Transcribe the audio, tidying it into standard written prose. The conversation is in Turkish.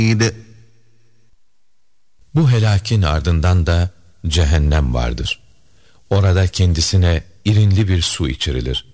Bu helakin ardından da cehennem vardır. Orada kendisine irinli bir su içirilir.